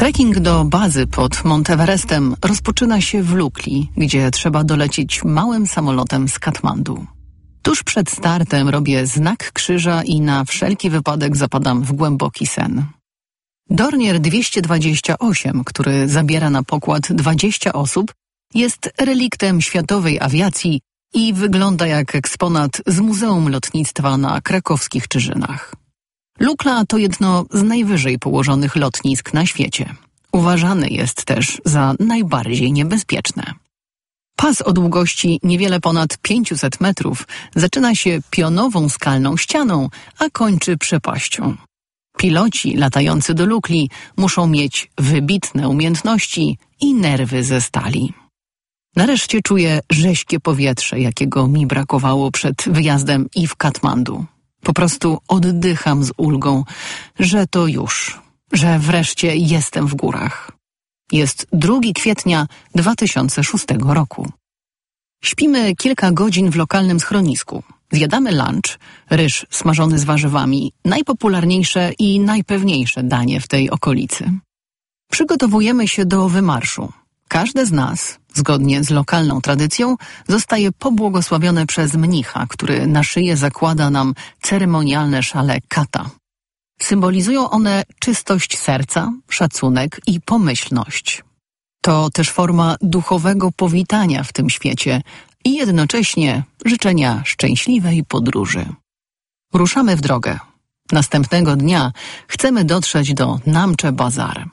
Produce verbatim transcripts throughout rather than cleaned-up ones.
Trekking do bazy pod Monteverestem rozpoczyna się w Lukli, gdzie trzeba dolecieć małym samolotem z Katmandu. Tuż przed startem robię znak krzyża i na wszelki wypadek zapadam w głęboki sen. Dornier dwieście dwadzieścia osiem, który zabiera na pokład dwadzieścia osób, jest reliktem światowej awiacji i wygląda jak eksponat z Muzeum Lotnictwa na krakowskich Czyżynach. Lukla to jedno z najwyżej położonych lotnisk na świecie. Uważany jest też za najbardziej niebezpieczne. Pas o długości niewiele ponad pięćset metrów zaczyna się pionową skalną ścianą, a kończy przepaścią. Piloci latający do Lukli muszą mieć wybitne umiejętności i nerwy ze stali. Nareszcie czuję rześkie powietrze, jakiego mi brakowało przed wyjazdem i w Katmandu. Po prostu oddycham z ulgą, że to już, że wreszcie jestem w górach. Jest drugiego kwietnia dwa tysiące szóstego roku. Śpimy kilka godzin w lokalnym schronisku. Zjadamy lunch, ryż smażony z warzywami, najpopularniejsze i najpewniejsze danie w tej okolicy. Przygotowujemy się do wymarszu. Każde z nas, zgodnie z lokalną tradycją, zostaje pobłogosławione przez mnicha, który na szyję zakłada nam ceremonialne szale kata. Symbolizują one czystość serca, szacunek i pomyślność. To też forma duchowego powitania w tym świecie i jednocześnie życzenia szczęśliwej podróży. Ruszamy w drogę. Następnego dnia chcemy dotrzeć do Namche Bazar.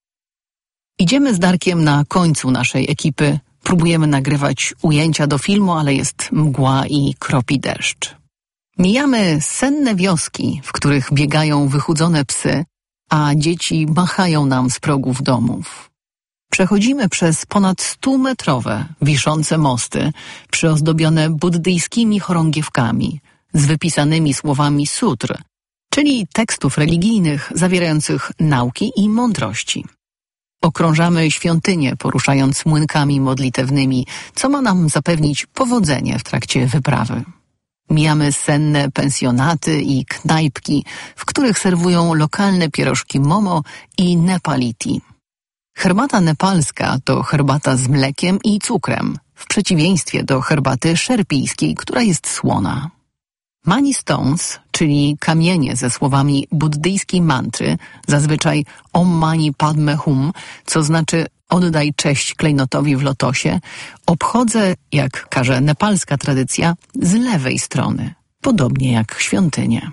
Idziemy z Darkiem na końcu naszej ekipy, próbujemy nagrywać ujęcia do filmu, ale jest mgła i kropi deszcz. Mijamy senne wioski, w których biegają wychudzone psy, a dzieci machają nam z progów domów. Przechodzimy przez ponad stumetrowe, wiszące mosty, przyozdobione buddyjskimi chorągiewkami, z wypisanymi słowami sutr, czyli tekstów religijnych zawierających nauki i mądrości. Okrążamy świątynię, poruszając młynkami modlitewnymi, co ma nam zapewnić powodzenie w trakcie wyprawy. Mijamy senne pensjonaty i knajpki, w których serwują lokalne pierożki momo i nepaliti. Herbata nepalska to herbata z mlekiem i cukrem, w przeciwieństwie do herbaty szerpijskiej, która jest słona. Mani stones, czyli kamienie ze słowami buddyjskiej mantry, zazwyczaj Om Mani Padme Hum, co znaczy oddaj cześć klejnotowi w lotosie, obchodzę, jak każe nepalska tradycja, z lewej strony, podobnie jak świątynie.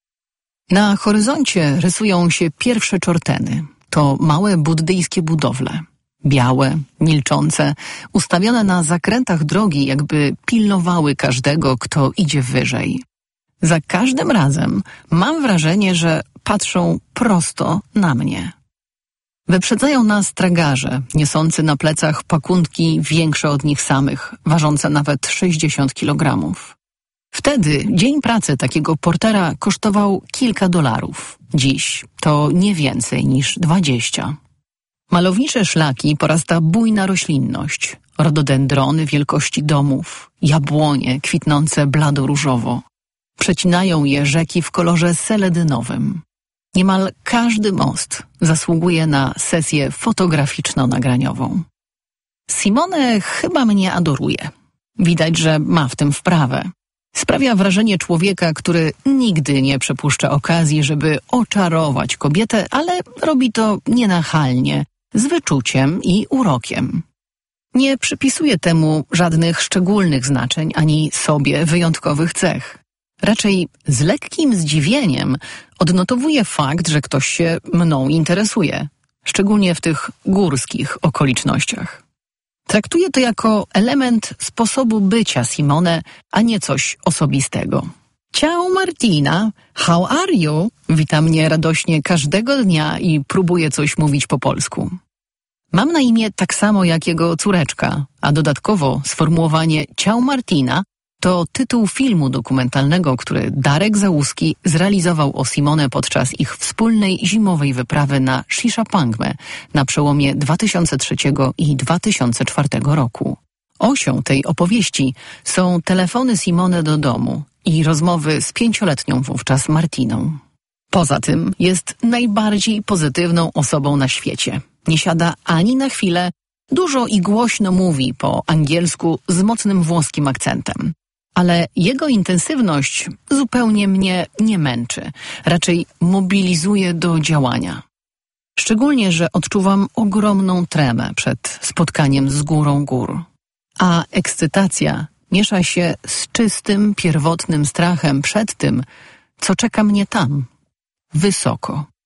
Na horyzoncie rysują się pierwsze czorteny. To małe buddyjskie budowle. Białe, milczące, ustawione na zakrętach drogi, jakby pilnowały każdego, kto idzie wyżej. Za każdym razem mam wrażenie, że patrzą prosto na mnie. Wyprzedzają nas tragarze, niosący na plecach pakunki większe od nich samych, ważące nawet sześćdziesiąt kilogramów. Wtedy dzień pracy takiego portera kosztował kilka dolarów. Dziś to nie więcej niż dwadzieścia. Malownicze szlaki porasta bujna roślinność, rododendrony wielkości domów, jabłonie kwitnące blado-różowo. Przecinają je rzeki w kolorze seledynowym. Niemal każdy most zasługuje na sesję fotograficzno-nagraniową. Simone chyba mnie adoruje. Widać, że ma w tym wprawę. Sprawia wrażenie człowieka, który nigdy nie przepuszcza okazji, żeby oczarować kobietę, ale robi to nienachalnie, z wyczuciem i urokiem. Nie przypisuje temu żadnych szczególnych znaczeń ani sobie wyjątkowych cech. Raczej z lekkim zdziwieniem odnotowuje fakt, że ktoś się mną interesuje, szczególnie w tych górskich okolicznościach. Traktuję to jako element sposobu bycia Simone, a nie coś osobistego. Ciao Martina, how are you? Wita mnie radośnie każdego dnia i próbuje coś mówić po polsku. Mam na imię tak samo jak jego córeczka, a dodatkowo sformułowanie Ciao Martina to tytuł filmu dokumentalnego, który Darek Załuski zrealizował o Simone podczas ich wspólnej zimowej wyprawy na Shishapangmę na przełomie dwa tysiące trzeciego i dwa tysiące czwartego roku. Osią tej opowieści są telefony Simone do domu i rozmowy z pięcioletnią wówczas Martiną. Poza tym jest najbardziej pozytywną osobą na świecie. Nie siada ani na chwilę, dużo i głośno mówi po angielsku z mocnym włoskim akcentem. Ale jego intensywność zupełnie mnie nie męczy, raczej mobilizuje do działania. Szczególnie, że odczuwam ogromną tremę przed spotkaniem z górą gór. A ekscytacja miesza się z czystym, pierwotnym strachem przed tym, co czeka mnie tam, wysoko.